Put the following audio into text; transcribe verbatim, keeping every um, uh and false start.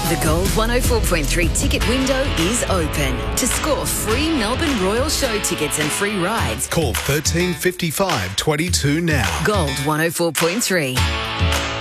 The Gold one oh four point three ticket window is open. To score free Melbourne Royal Show tickets and free rides, call thirteen fifty-five twenty-two now. Gold one oh four point three.